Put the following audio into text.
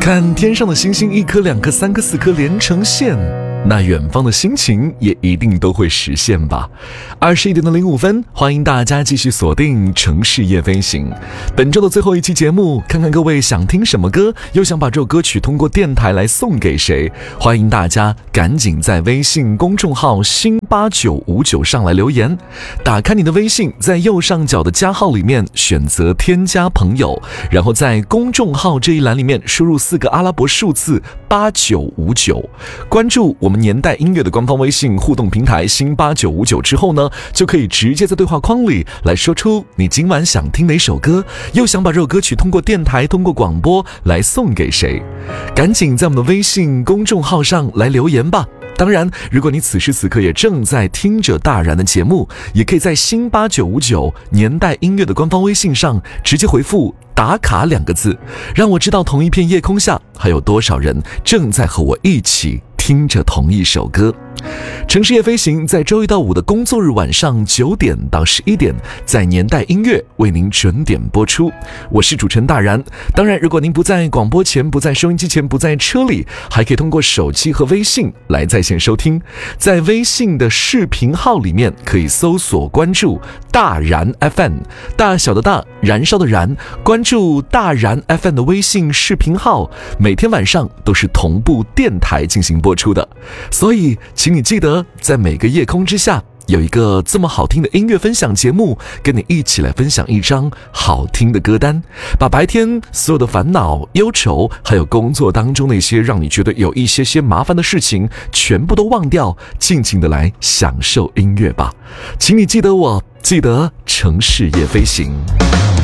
看天上的星星1颗2颗3颗4颗连成线，那远方的心情也一定都会实现吧。21点05分，欢迎大家继续锁定城市夜飞行。本周的最后一期节目，看看各位想听什么歌，又想把这首歌曲通过电台来送给谁，欢迎大家赶紧在微信公众号新8959上来留言。打开你的微信，在右上角的加号里面选择添加朋友，然后在公众号这一栏里面输入4个阿拉伯数字8959，关注我们年代音乐的官方微信互动平台新8959之后呢，就可以直接在对话框里来说出你今晚想听哪首歌，又想把这首歌曲通过电台通过广播来送给谁，赶紧在我们的微信公众号上来留言吧。当然，如果你此时此刻也正在听着大然的节目，也可以在新8959年代音乐的官方微信上直接回复打卡2个字，让我知道同一片夜空下还有多少人正在和我一起听着同一首歌。城市夜飞行在周一到5的工作日晚上9点到11点，在年代音乐为您准点播出。我是主持人大然。当然，如果您不在广播前，不在收音机前，不在车里，还可以通过手机和微信来在线收听。在微信的视频号里面可以搜索关注大然 FM， 大小的大，燃烧的燃，关注大然 FM 的微信视频号，每天晚上都是同步电台进行播出的。所以请你记得在每个夜空之下有一个这么好听的音乐分享节目，跟你一起来分享一张好听的歌单，把白天所有的烦恼忧愁，还有工作当中那些让你觉得有一些麻烦的事情全部都忘掉，尽情的来享受音乐吧。请你记得我，记得城市夜飞行。